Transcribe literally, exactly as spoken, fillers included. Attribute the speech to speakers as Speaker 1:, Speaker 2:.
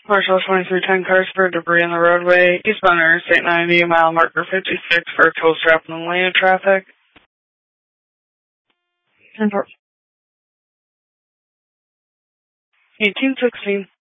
Speaker 1: Marshall twenty-three ten cars for debris in the roadway. Eastbound Interstate ninety, mile marker fifty-six for a tow strap in the lane of traffic. eighteen sixteen.